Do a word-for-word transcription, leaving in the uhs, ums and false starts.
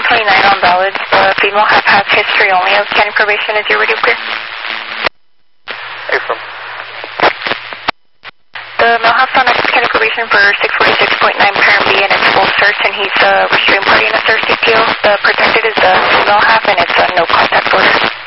twenty-nine on valid. The female half has history only of scanning probation. Is your radio clear? Affirm. The male half's on active scanning probation for six forty-six point nine parent B, and it's full search, and he's a restrained party in a search detail. The protected is the female half, and it's a no contact order.